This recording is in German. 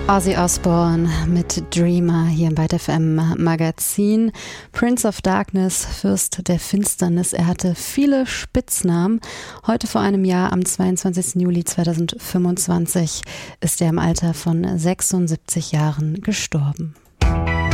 Ozzy Osbourne mit Dreamer hier im Byte FM Magazin. Prince of Darkness, Fürst der Finsternis. Er hatte viele Spitznamen. Heute vor einem Jahr, am 22. Juli 2025, ist er im Alter von 76 Jahren gestorben.